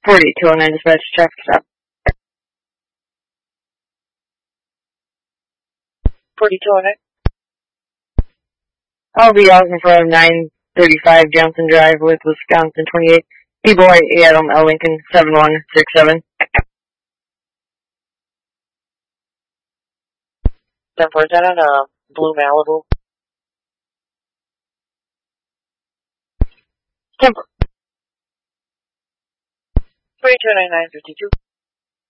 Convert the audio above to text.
4209 dispatch, traffic stop. 4209. I'll be out in front of 935 Johnson Drive with Wisconsin 28. B-Boy Adam L. Lincoln 7167. 1047 on Blue Malibu. 10 429952.